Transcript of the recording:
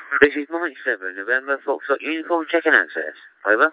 This is Mike 7, November, Foxtrot Uniform, checking access. Over.